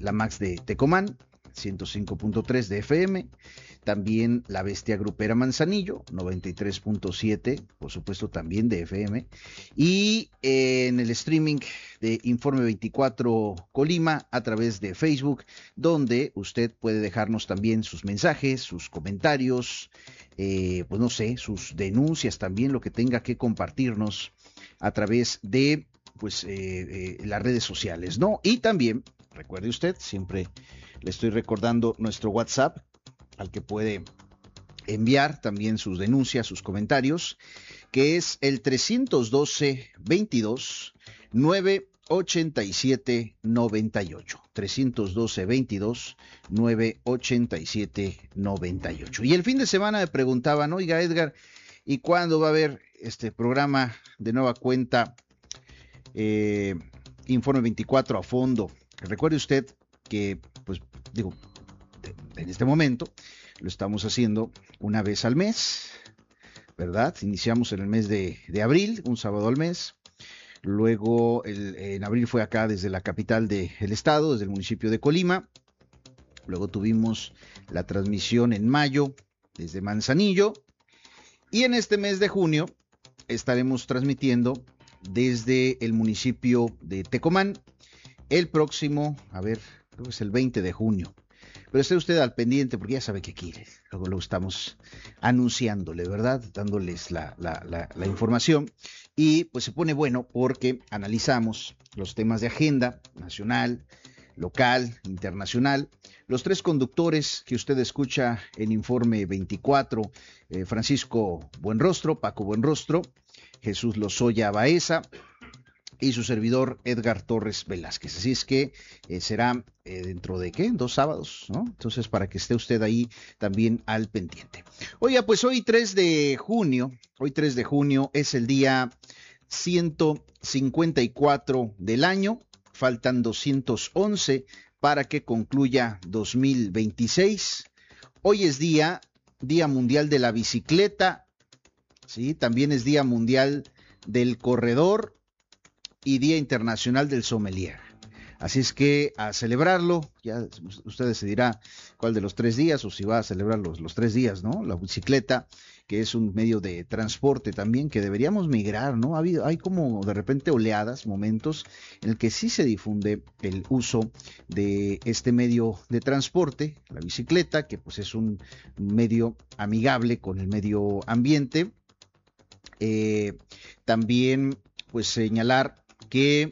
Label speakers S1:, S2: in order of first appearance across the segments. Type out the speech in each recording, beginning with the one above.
S1: la Max de Tecomán, 105.3 de FM, también la Bestia Grupera Manzanillo, 93.7, por supuesto también de FM, y en el streaming de Informe 24 Colima a través de Facebook, donde usted puede dejarnos también sus mensajes, sus comentarios, pues no sé, sus denuncias también, lo que tenga que compartirnos a través de pues las redes sociales, ¿no? Y también, recuerde usted, siempre le estoy recordando nuestro WhatsApp, al que puede enviar también sus denuncias, sus comentarios, que es el 312-22 987 98. 312-22 987 98. Y el fin de semana me preguntaban, oiga Edgar, ¿y cuándo va a haber este programa de nueva cuenta? Informe 24 a fondo. Recuerde usted que, pues, digo, en este momento lo estamos haciendo una vez al mes, ¿verdad? Iniciamos en el mes de abril, un sábado al mes. Luego, en abril fue acá desde la capital del estado, desde el municipio de Colima. Luego tuvimos la transmisión en mayo desde Manzanillo. Y en este mes de junio estaremos transmitiendo desde el municipio de Tecomán el próximo, creo que es el 20 de junio. Pero esté usted al pendiente porque ya sabe qué quiere. Luego lo estamos anunciándole, ¿verdad? Dándoles la información. Y pues se pone bueno porque analizamos los temas de agenda nacional, local, internacional. Los tres conductores que usted escucha en Informe 24, Francisco Buenrostro, Paco Buenrostro, Jesús Lozoya Baeza y su servidor Edgar Torres Velázquez. Así es que será dentro de, 2 sábados, ¿no? Entonces, para que esté usted ahí también al pendiente. Oiga, pues hoy 3 de junio es el día 154 del año. Faltan 211 para que concluya 2026. Hoy es Día Mundial de la Bicicleta, ¿sí? También es Día Mundial del Corredor y Día Internacional del Sommelier. Así es que a celebrarlo, ya usted decidirá cuál de los 3 días o si va a celebrar los 3 días, ¿no? La bicicleta, que es un medio de transporte también que deberíamos migrar, ¿no? Hay como de repente oleadas, momentos en el que sí se difunde el uso de este medio de transporte, la bicicleta, que pues es un medio amigable con el medio ambiente. También pues señalar que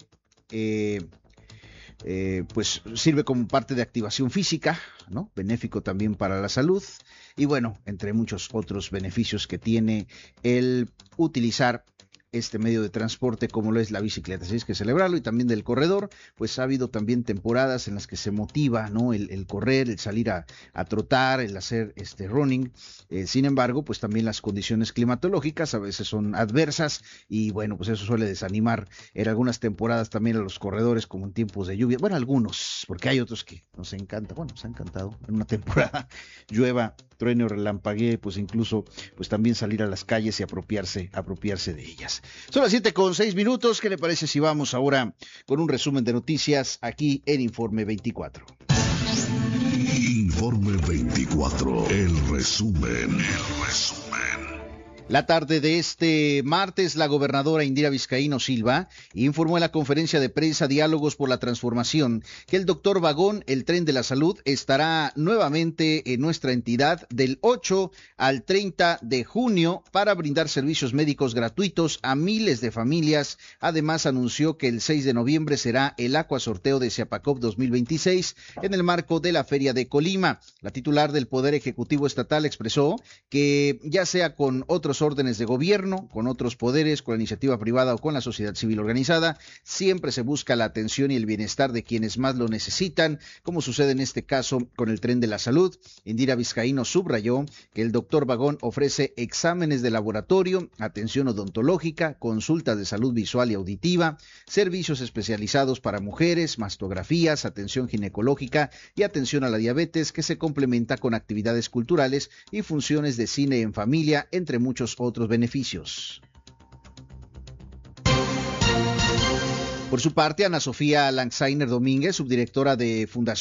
S1: pues sirve como parte de activación física, ¿no? Benéfico también para la salud y bueno, entre muchos otros beneficios que tiene el utilizar este medio de transporte como lo es la bicicleta. Así es que celebrarlo. Y también del corredor, pues ha habido también temporadas en las que se motiva, ¿no? El correr, el salir a trotar, el hacer running. Sin embargo, pues también las condiciones climatológicas a veces son adversas y bueno, pues eso suele desanimar en algunas temporadas también a los corredores, como en tiempos de lluvia. Bueno, algunos, porque hay otros que nos encanta. Bueno, nos ha encantado en una temporada llueva, truene o relampaguee, pues incluso pues también salir a las calles y apropiarse de ellas. Son las 7:06. ¿Qué le parece si vamos ahora con un resumen de noticias aquí en Informe 24?
S2: Informe 24, el resumen.
S1: La tarde de este martes, la gobernadora Indira Vizcaíno Silva informó en la conferencia de prensa Diálogos por la Transformación que el doctor Vagón, el tren de la salud, estará nuevamente en nuestra entidad del 8 al 30 de junio para brindar servicios médicos gratuitos a miles de familias. Además, anunció que el 6 de noviembre será el Aquasorteo de Siapacop 2026 en el marco de la Feria de Colima. La titular del Poder Ejecutivo Estatal expresó que ya sea con otros órdenes de gobierno, con otros poderes, con la iniciativa privada o con la sociedad civil organizada, siempre se busca la atención y el bienestar de quienes más lo necesitan, como sucede en este caso con el tren de la salud. Indira Vizcaíno subrayó que el doctor Vagón ofrece exámenes de laboratorio, atención odontológica, consultas de salud visual y auditiva, servicios especializados para mujeres, mastografías, atención ginecológica y atención a la diabetes, que se complementa con actividades culturales y funciones de cine en familia, entre muchos otros beneficios. Por su parte, Ana Sofía Langsainer Domínguez, subdirectora de Fundación